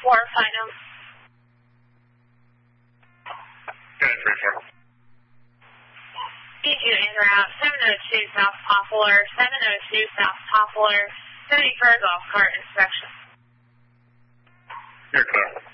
them. Good, 3-4. E2 en route, 702 South Poplar, 702 South Poplar, 70 for a golf cart inspection. You're clear.